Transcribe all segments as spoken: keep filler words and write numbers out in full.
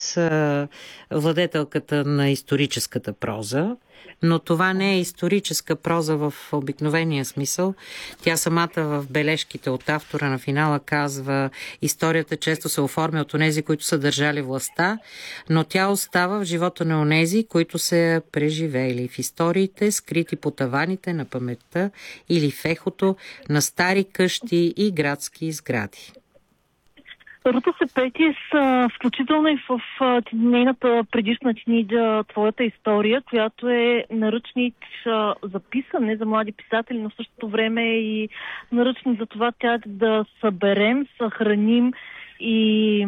а, владетелката на историческата проза, но това не е историческа проза в обикновения смисъл. Тя самата в бележките от автора на финала казва: историята често се оформя от онези, които са държали властта, но тя остава в живота на онези, които са я преживели. В историите, скрити по таваните на паметта или в ехото на стари къщи и градски сгради. Рута Сепетис, включително и в нейната предишна книга "Твоята история", която е наръчник за писане за млади писатели, но в същото време е и наръчник за това как да съберем, съхраним и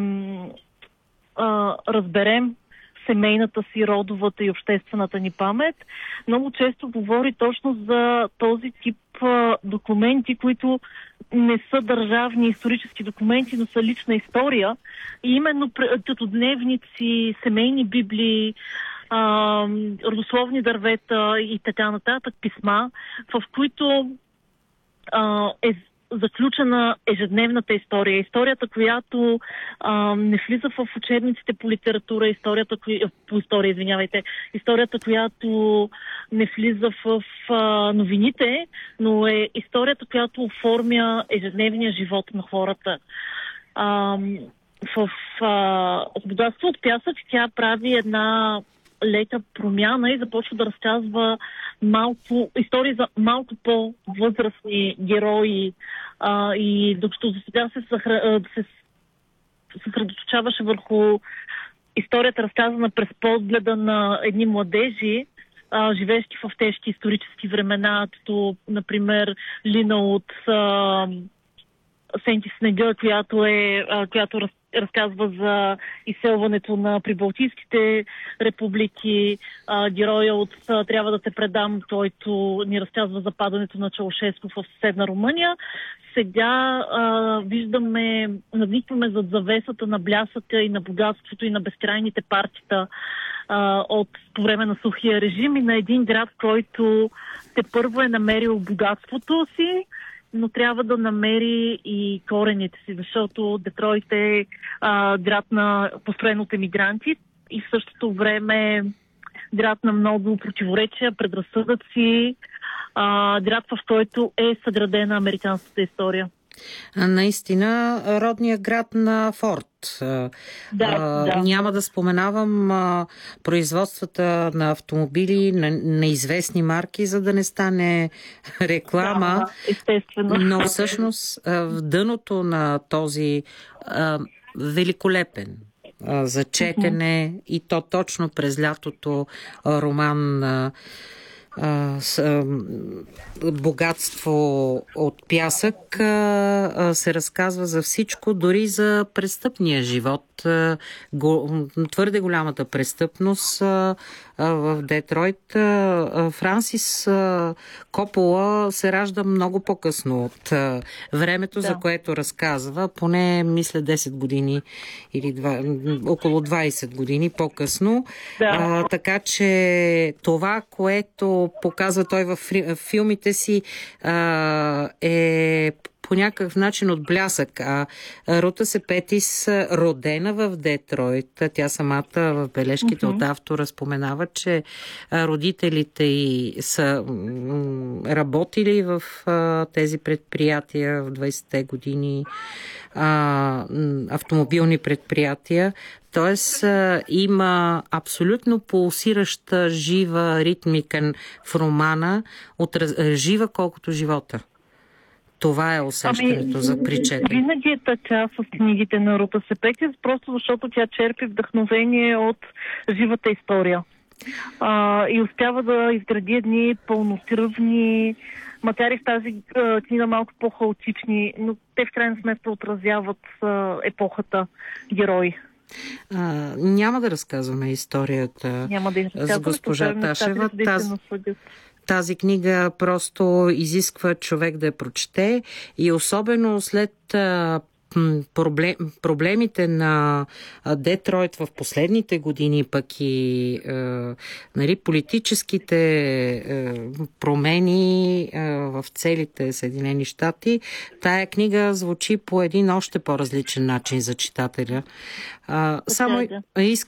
а, разберем семейната си, родовата и обществената ни памет. Много често говори точно за този тип а, документи, които не са държавни исторически документи, но са лична история. И именно като дневници, семейни библии, а, родословни дървета и така нататък, писма, в които а, е заключена ежедневната история. Историята, която а, не влиза в учебниците по литература, историята, кои, по история, извинявайте, историята, която не влиза в а, новините, но е историята, която оформя ежедневния живот на хората. А, в а, "Богатство от пясък" тя прави една лека промяна и започва да разказва малко истории за малко по-възрастни герои, а, и докато за сега се, съхра... се съсредоточаваше върху историята, разказана през погледа на едни младежи, а, живеещи в тежки исторически времена, като, например, Лина от а, "Сенти снега", която е, а, която раз, разказва за изселването на прибалтийските републики, а, героя от а, "Трябва да те предам", който ни разказва за падането на Чаушеско в съседна Румъния. Сега а, виждаме, надникваме зад завесата на блясъка и на богатството и на безкрайните партита а, от по време на сухия режим и на един град, който тепърво е намерил богатството си, но трябва да намери и корените си, защото Детройт е а, град на построен от емигранти и в същото време град на много противоречия, предразсъдъци, а, град, в който е съградена американската история. Наистина, родният град на Форд. Да, а, да. Няма да споменавам а, производствата на автомобили, на, на известни марки, за да не стане реклама. Да, естествено. Но всъщност в дъното на този а, великолепен а, за четене, uh-huh. и то точно през лятото, роман а, с, а, "Богатство от пясък" а, се разказва за всичко, дори за престъпния живот. А, го, твърде голямата престъпност а, а, в Детройт. А, Франсис а, Копола се ражда много по-късно от а, времето, да. За което разказва, поне мисля десет години или два, около двайсет години по-късно. Да. А, така че това, което показва той в филмите си, а, е по някакъв начин от блясък. А Рута Сепетис, родена в Детройт, тя самата в бележките uh-huh. от автора споменава, че родителите й са работили в а, тези предприятия в двайсетте години, а, автомобилни предприятия. Тоест има абсолютно пулсираща, жива ритмика в романа, от жива колкото живота. Това е усещането ами, за причета. Винаги е така с книгите на Рута Сепетис, просто защото тя черпи вдъхновение от живата история. А, и успява да изгради едни пълнокръвни, макар и в тази а, книга малко по-хаотични, но те в крайна сметка отразяват а, епохата герои. А, няма да разказваме историята няма да с госпожа Ташева. Таз... Тази книга просто изисква човек да я прочете и особено след а, проблем, проблемите на Детройт в последните години, пък и е, нали, политическите е, промени е, в целите Съединени щати, тая книга звучи по един още по-различен начин за читателя. А, само искам